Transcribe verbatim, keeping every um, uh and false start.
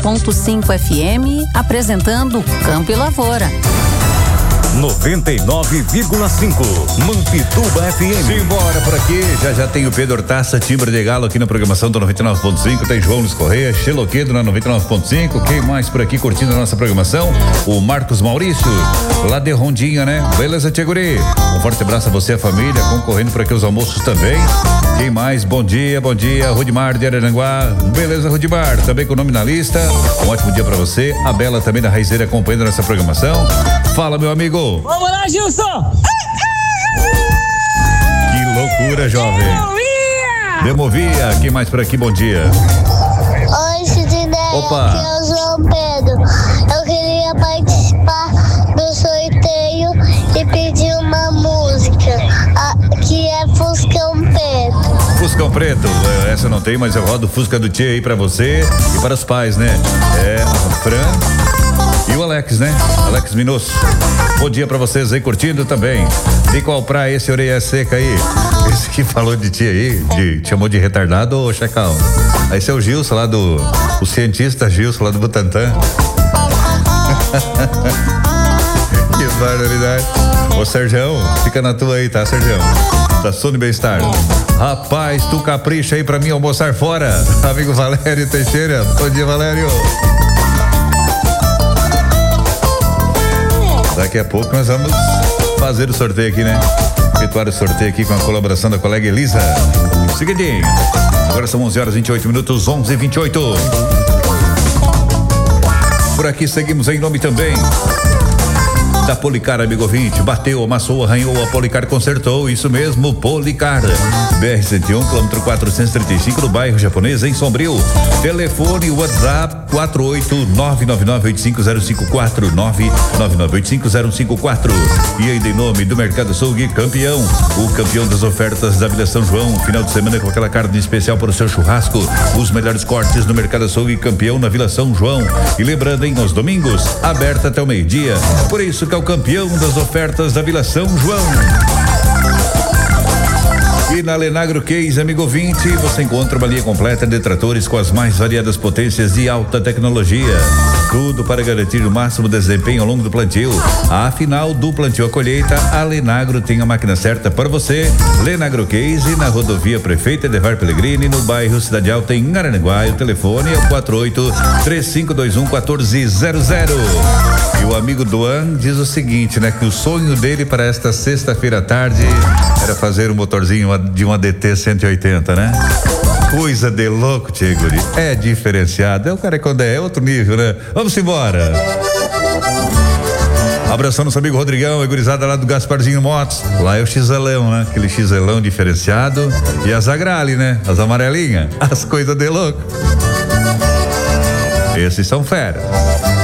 ponto cinco F M, apresentando Campo e Lavoura. noventa e nove vírgula cinco Mampituba F M. Simbora por aqui, já já tem o Pedro Hortaça, timbre de galo aqui na programação do noventa e nove ponto cinco, tem João Luiz Correia, Xeloquedo na noventa e nove ponto cinco, quem mais por aqui curtindo a nossa programação? O Marcos Maurício, lá de Rondinha, né? Beleza, Tia Guri? Um forte abraço a você, a família, concorrendo por aqui os almoços também. Quem mais? Bom dia, bom dia, Rudimar de Araranguá. Beleza, Rudimar, também com o nome na lista. Um ótimo dia pra você. A Bela também da Raizeira acompanhando a nossa programação. Fala, meu amigo. Vamos lá, Gilson! Que loucura, jovem. Demovia! Demovia. Quem mais por aqui? Bom dia. Oi, Cidinei. Opa. Aqui é o João Pedro. Eu queria participar do sorteio e pedir uma música, a, que é Fuscão Preto. Fuscão Preto, essa não tem, mas eu rodo Fusca do Tia aí pra você e para os pais, né? É, a Fran e o Alex, né? Alex Minosso. Bom dia pra vocês aí curtindo também. De qual praia esse orelha seca aí? Esse que falou de ti aí, de, te chamou de retardado ou chacal? Aí esse é o Gilson lá do, o cientista Gilson lá do Butantã. Que barbaridade. Ô Sergião, fica na tua aí, tá, Sergião? Da Sony Bem-Estar. Rapaz, tu capricha aí pra mim almoçar fora. Amigo Valério Teixeira. Bom dia, Valério. Daqui a pouco nós vamos fazer o sorteio aqui, né? Efetuar o sorteio aqui com a colaboração da colega Elisa. Seguidinho. Agora são onze horas e vinte e oito minutos, onze e vinte e oito. Por aqui seguimos em nome também da Policar, amigo ouvinte. Bateu, amassou, arranhou, a Policar consertou. Isso mesmo, Policar. B R cento e um, quilômetro quatrocentos e trinta e cinco, no bairro Japonês, em Sombrio. Telefone WhatsApp quatro oito nove nove nove oito cinco zero cinco quatro, nove nove nove oito cinco zero cinco quatro. E ainda em nome do Mercado Açougue Campeão, o campeão das ofertas da Vila São João. Final de semana com aquela carne especial para o seu churrasco. Os melhores cortes no Mercado Açougue Campeão na Vila São João. E lembrando, hein, nos domingos, aberta até o meio-dia. Por isso que é o campeão das ofertas da Vila São João. E na Lenagro Case, amigo ouvinte, você encontra uma linha completa de tratores com as mais variadas potências de alta tecnologia. Tudo para garantir o máximo desempenho ao longo do plantio. Afinal, do plantio à colheita, a Lenagro tem a máquina certa para você. Lenagro Case, na rodovia Prefeito Edevar Pellegrini, no bairro Cidade Alta, em Araranguá. O telefone é o quatro oito três cinco dois um um quatro zero zero. E o amigo Duan diz o seguinte, né? Que o sonho dele para esta sexta-feira à tarde era fazer um motorzinho de uma D T cento e oitenta, né? Coisa de louco, Tia Guri. É diferenciado. É o cara quando é, é outro nível, né? Vamos embora. Abração nosso amigo Rodrigão, a gurizada lá do Gasparzinho Motos. Lá é o Xelão, né? Aquele Xelão diferenciado. E as Agrale, né? As amarelinhas. As coisas de louco. Esses são fera.